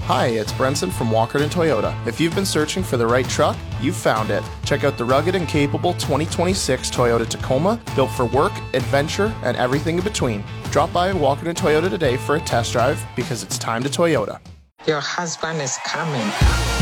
Hi, it's Brenson from Walkerton Toyota. If you've been searching for the right truck, you've found it. Check out the rugged and capable 2026 Toyota Tacoma, built for work, adventure, and everything in between. Drop by Walkerton Toyota today for a test drive because it's time to Toyota. Your husband is coming.